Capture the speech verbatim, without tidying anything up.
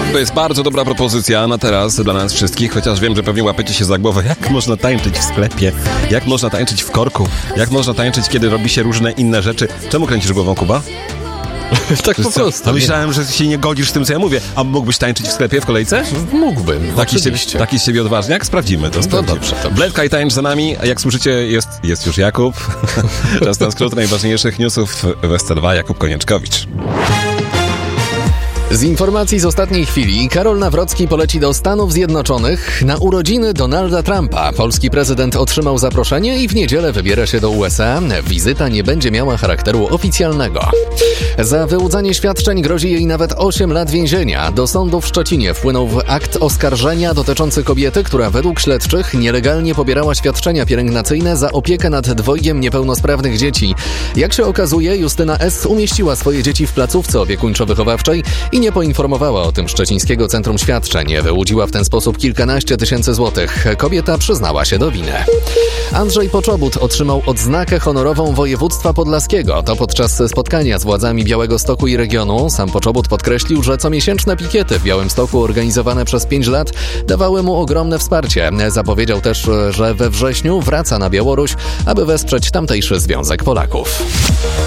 To jest bardzo dobra propozycja na teraz dla nas wszystkich, chociaż wiem, że pewnie łapiecie się za głowę. Jak można tańczyć w sklepie? Jak można tańczyć w korku? Jak można tańczyć, kiedy robi się różne inne rzeczy? Czemu kręcisz głową, Kuba? Tak po prostu. A myślałem, że się nie godzisz z tym, co ja mówię. A mógłbyś tańczyć w sklepie w kolejce? Mógłbym, Taki oczywiście. z, taki z siebie odważniak? Sprawdzimy to. Sprawdzimy. dobrze, dobrze. Bledka i tańcz za nami. Jak słyszycie, jest, jest już Jakub. Czas na skrót najważniejszych newsów w S C dwa. Jakub Konieczkowicz. Z informacji z ostatniej chwili Karol Nawrocki poleci do Stanów Zjednoczonych na urodziny Donalda Trumpa. Polski prezydent otrzymał zaproszenie i w niedzielę wybiera się do U S A. Wizyta nie będzie miała charakteru oficjalnego. Za wyłudzanie świadczeń grozi jej nawet osiem lat więzienia. Do sądu w Szczecinie wpłynął akt oskarżenia dotyczący kobiety, która według śledczych nielegalnie pobierała świadczenia pielęgnacyjne za opiekę nad dwojgiem niepełnosprawnych dzieci. Jak się okazuje, Justyna S. umieściła swoje dzieci w placówce opiekuńczo-wychowawczej i nie poinformowała o tym Szczecińskiego Centrum Świadczeń. Wyłudziła w ten sposób kilkanaście tysięcy złotych. Kobieta przyznała się do winy. Andrzej Poczobut otrzymał odznakę honorową województwa podlaskiego. To podczas spotkania z władzami Białegostoku i regionu. Sam Poczobut podkreślił, że comiesięczne pikiety w Białymstoku organizowane przez pięć lat dawały mu ogromne wsparcie. Zapowiedział też, że we wrześniu wraca na Białoruś, aby wesprzeć tamtejszy Związek Polaków.